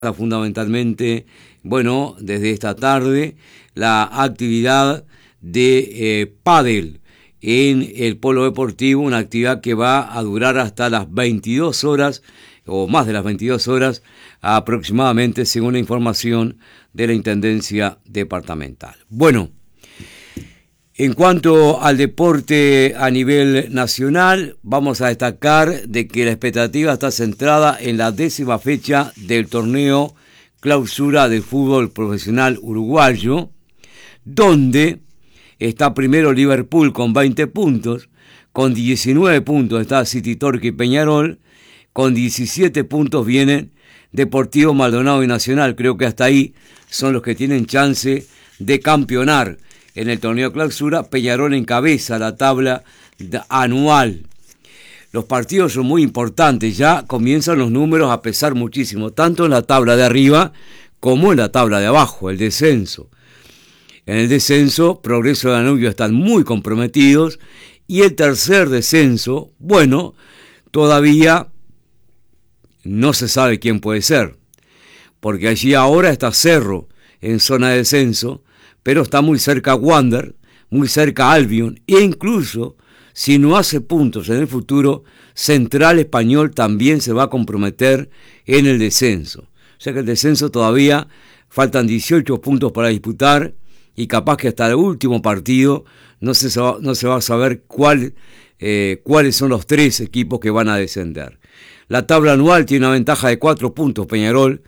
fundamentalmente, bueno, desde esta tarde, la actividad de pádel en el polo deportivo, una actividad que va a durar hasta las 22 horas, o más de las 22 horas aproximadamente, según la información de la Intendencia Departamental. Bueno, en cuanto al deporte a nivel nacional, vamos a destacar de que la expectativa está centrada en la 10ª fecha del torneo Clausura del fútbol profesional uruguayo, donde está primero Liverpool con 20 puntos, con 19 puntos está City Torque y Peñarol, con 17 puntos vienen Deportivo Maldonado y Nacional. Creo que hasta ahí son los que tienen chance de campeonar en el torneo Clausura. Peñarol encabeza la tabla anual. Los partidos son muy importantes, ya comienzan los números a pesar muchísimo, tanto en la tabla de arriba como en la tabla de abajo, el descenso. En el descenso, Progreso y Danubio están muy comprometidos, y el tercer descenso, bueno, todavía no se sabe quién puede ser, porque allí ahora está Cerro en zona de descenso, pero está muy cerca Wander, muy cerca Albion, e incluso si no hace puntos en el futuro, Central Español también se va a comprometer en el descenso. O sea que el descenso todavía faltan 18 puntos para disputar, y capaz que hasta el último partido no se va a saber cuáles son los 3 equipos que van a descender. La tabla anual tiene una ventaja de 4 puntos Peñarol,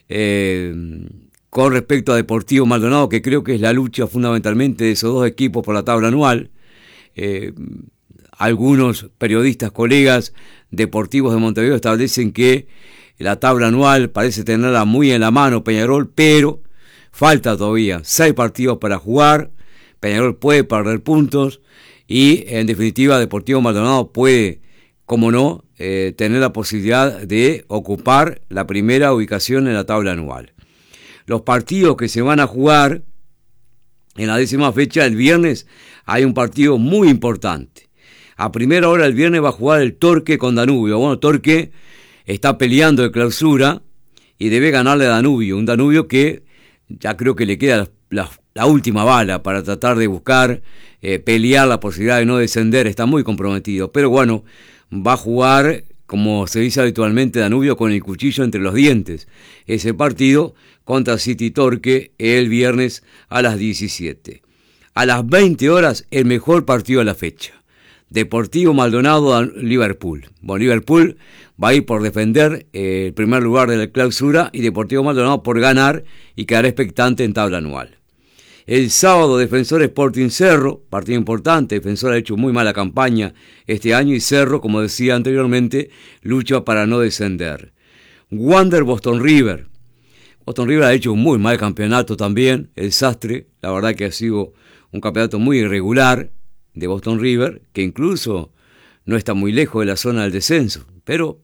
con respecto a Deportivo Maldonado, que creo que es la lucha fundamentalmente de esos dos equipos por la tabla anual. Algunos periodistas, colegas deportivos de Montevideo establecen que la tabla anual parece tenerla muy en la mano Peñarol, pero falta todavía 6 partidos para jugar. Peñarol puede perder puntos y en definitiva Deportivo Maldonado puede, como no, tener la posibilidad de ocupar la primera ubicación en la tabla anual. Los partidos que se van a jugar en la 10ª fecha, el viernes, hay un partido muy importante. A primera hora el viernes va a jugar el Torque con Danubio. Bueno, Torque está peleando de clausura y debe ganarle a Danubio. Un Danubio que ya creo que le queda la última bala para tratar de buscar pelear la posibilidad de no descender. Está muy comprometido. Pero bueno, va a jugar, como se dice habitualmente, Danubio con el cuchillo entre los dientes. Ese partido contra City Torque el viernes a las 17. A las 20 horas, el mejor partido de la fecha. Deportivo Maldonado Liverpool. Bueno, Liverpool va a ir por defender el primer lugar de la clausura y Deportivo Maldonado por ganar y quedar expectante en tabla anual. El sábado, Defensor Sporting Cerro, partido importante. Defensor ha hecho muy mala campaña este año y Cerro, como decía anteriormente, lucha para no descender. Wander Boston River. Boston River ha hecho un muy mal campeonato también, el Sastre. La verdad que ha sido un campeonato muy irregular de Boston River, que incluso no está muy lejos de la zona del descenso, pero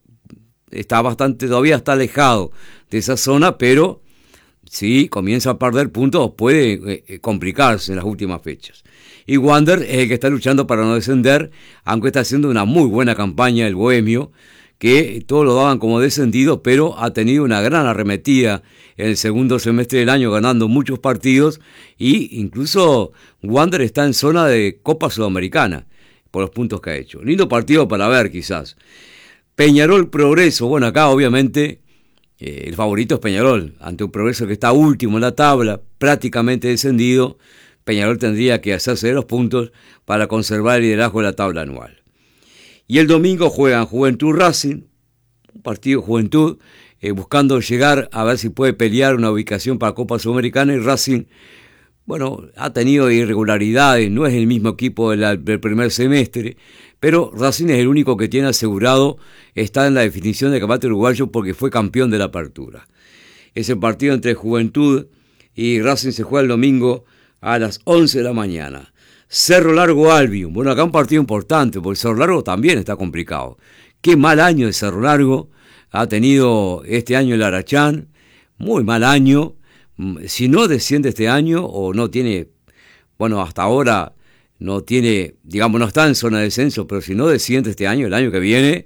todavía está alejado de esa zona, pero si comienza a perder puntos puede complicarse en las últimas fechas. Y Wander es el que está luchando para no descender, aunque está haciendo una muy buena campaña el Bohemio, que todos lo daban como descendido, pero ha tenido una gran arremetida en el segundo semestre del año, ganando muchos partidos, y incluso Wander está en zona de Copa Sudamericana por los puntos que ha hecho. Lindo partido para ver quizás. Peñarol Progreso, bueno, acá obviamente el favorito es Peñarol, ante un Progreso que está último en la tabla, prácticamente descendido. Peñarol tendría que hacerse de los puntos para conservar el liderazgo de la tabla anual. Y el domingo juegan Juventud Racing, un partido Juventud buscando llegar a ver si puede pelear una ubicación para Copa Sudamericana, y Racing, bueno, ha tenido irregularidades, no es el mismo equipo del primer semestre, pero Racing es el único que tiene asegurado estar en la definición del campeonato uruguayo porque fue campeón de la apertura. Ese partido entre Juventud y Racing se juega el domingo a las 11 de la mañana. Cerro Largo Albion. Bueno, acá un partido importante, porque Cerro Largo también está complicado. Qué mal año de Cerro Largo ha tenido este año el Arachán. Muy mal año. Si no desciende este año o no tiene, bueno, hasta ahora no tiene, digamos, no está en zona de descenso, pero si no desciende este año, el año que viene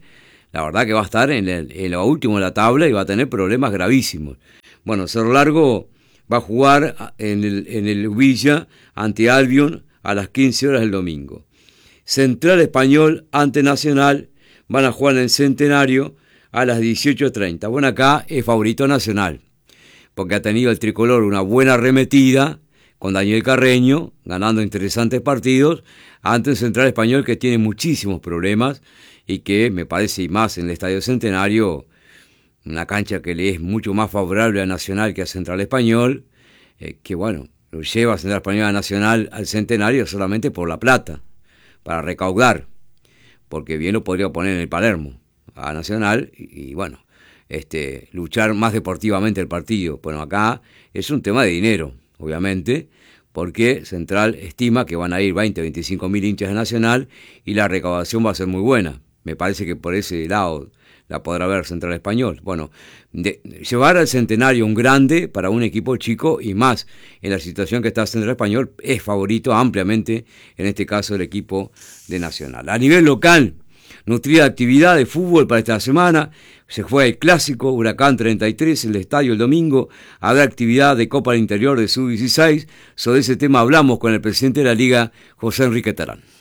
la verdad que va a estar en lo último de la tabla y va a tener problemas gravísimos. Bueno, Cerro Largo va a jugar en el Villa ante Albion a las 15 horas del domingo. Central Español ante Nacional van a jugar en el Centenario a las 18:30. Bueno, acá es favorito Nacional, porque ha tenido el tricolor una buena arremetida con Daniel Carreño, ganando interesantes partidos, ante un Central Español que tiene muchísimos problemas y que me parece, y más en el Estadio Centenario, una cancha que le es mucho más favorable a Nacional que a Central Español, que bueno, lo lleva a Central Español a Nacional al Centenario solamente por la plata, para recaudar, porque bien lo podría poner en el Palermo a Nacional y bueno, luchar más deportivamente el partido. Bueno, acá es un tema de dinero, obviamente, porque Central estima que van a ir 20-25 mil hinchas de Nacional y la recaudación va a ser muy buena. Me parece que por ese lado la podrá ver Central Español. Bueno, llevar al Centenario un grande para un equipo chico y más en la situación que está Central Español es favorito ampliamente, en este caso el equipo de Nacional. A nivel local, nutrida actividad de fútbol para esta semana. Se juega el clásico Huracán 33 en el estadio el domingo. Habrá actividad de Copa del Interior de Sub-16. Sobre ese tema hablamos con el presidente de la Liga, José Enrique Terán.